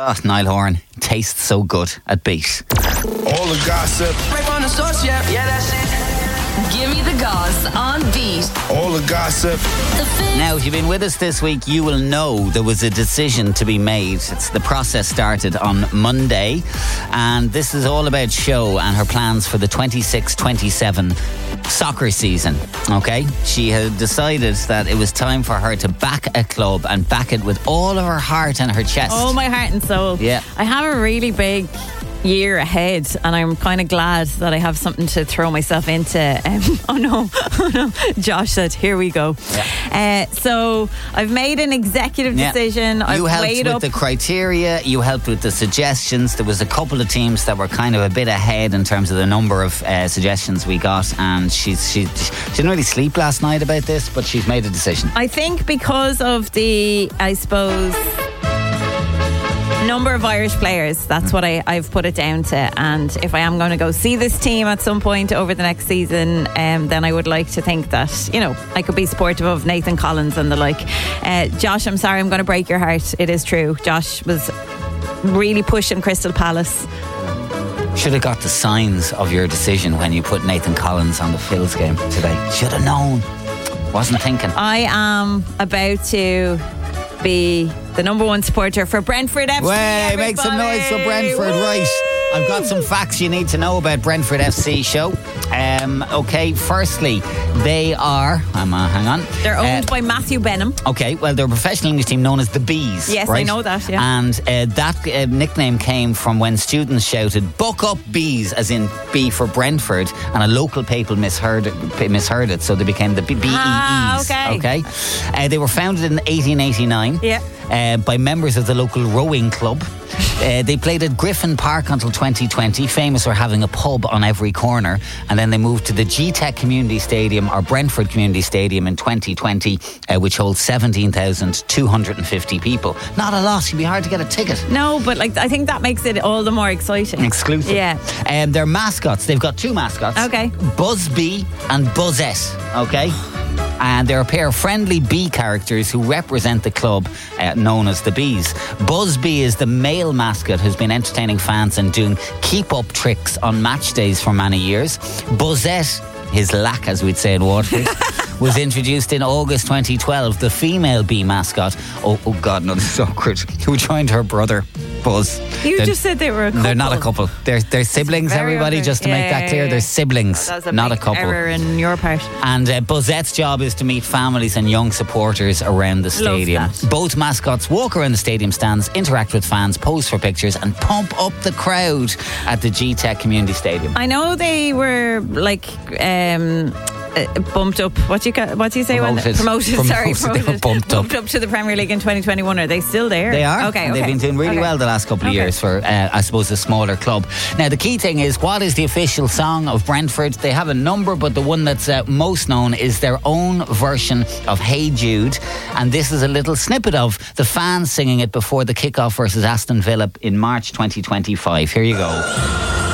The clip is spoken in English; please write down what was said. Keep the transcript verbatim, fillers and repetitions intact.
Oh, Niall Horan tastes so good at Beat. All the gossip. Right on the source, yeah, yeah, that's it. Give me the goss on Beat. All the gossip. Now, if you've been with us this week, you will know there was a decision to be made. It's the process started on Monday, and this is all about Sho and her plans for the twenty-six twenty-seven soccer season. Okay, she had decided that it was time for her to back a club and back it with all of her heart and her chest. Oh, my heart and soul. Yeah. I have a really big year ahead, and I'm kind of glad that I have something to throw myself into. Um, oh no, oh no! Josh said, "Here we go." Yeah. Uh, so I've made an executive Yeah. decision. I've You helped weighed with up the criteria. You helped with the suggestions. There was a couple of teams that were kind of a bit ahead in terms of the number of uh, suggestions we got. And she's she, she didn't really sleep last night about this, but she's made a decision. I think because of the, I suppose, number of Irish players, that's what I, I've put it down to. And if I am going to go see this team at some point over the next season, um, then I would like to think that, you know, I could be supportive of Nathan Collins and the like. Uh, Josh, I'm sorry, I'm going to break your heart. It is true. Josh was really pushing Crystal Palace. Should have got the signs of your decision when you put Nathan Collins on the Phil's game today. Should have known. Wasn't thinking. I am about to be the number one supporter for Brentford F C. Way, make some noise for Brentford. Woo! Right. I've got some facts you need to know about Brentford F C, Sho. Um, okay, firstly, they are, um, uh, hang on. They're owned Uh, by Matthew Benham. Okay, well, they're a professional English team known as the Bees. Yes, I right? know that, yeah. And uh, that uh, nickname came from when students shouted, "Buck up Bees," as in B for Brentford, and a local people misheard it, misheard it, so they became the B E Es. Ah, okay. Okay. Uh, they were founded in eighteen eighty-nine Yeah. uh, by members of the local rowing club. Uh, they played at Griffin Park until twenty twenty, famous for having a pub on every corner, and then they moved to the G TEC Community Stadium, or Brentford Community Stadium, in twenty twenty, uh, which holds seventeen thousand two hundred fifty people. Not a lot. It'd be hard to get a ticket. No, but like I think that makes it all the more exciting. Exclusive. Yeah. Um, their mascots, they've got two mascots. Okay. Buzzbee and Buzzette. Okay. And they're a pair of friendly bee characters who represent the club, uh, known as the Bees. Buzzbee is the male mascot who's been entertaining fans and doing keep-up tricks on match days for many years. Buzzette, his lack, as we'd say in Waterford, was introduced in August twenty twelve. The female bee mascot, oh, oh God, no, this is awkward, who joined her brother, Buzz. You They're- just said they were a couple. They're not a couple. They're, they're siblings, Very everybody, awkward. just to Yeah, make that yeah, clear. yeah. They're siblings, That was a not a big couple. error in your part. And uh, Buzzette's job is to meet families and young supporters around the stadium. that. Both mascots walk around the stadium stands, interact with fans, pose for pictures, and pump up the crowd at the G TEC Community Stadium. I know they were like um, uh, bumped up. What do you ca- what do you say when Promoted. promoted? Sorry, Promoted. They were promoted. bumped up. to the Premier League in twenty twenty-one. Are they still there? They are. Okay, And okay. they've been doing really Okay. well the last couple of Okay. years for, uh, I suppose, a smaller club. Now, the key thing is, what is the official song of Brentford? They have a number, but the one that's uh, most known is their own version of Hey Jude. And this is a little snippet of the fans singing it before the kickoff versus Aston Villa in March twenty twenty-five. Here you go.